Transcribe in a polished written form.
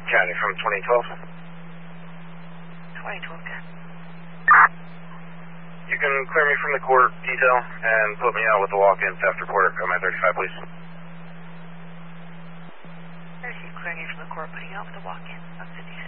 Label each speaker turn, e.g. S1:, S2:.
S1: County from 2012.
S2: 2012, okay.
S1: You can clear me from the court detail and put me out with the walk-ins after court on my 35, please.
S2: There's you clearing you from the court, putting you out with a walk-in on 56.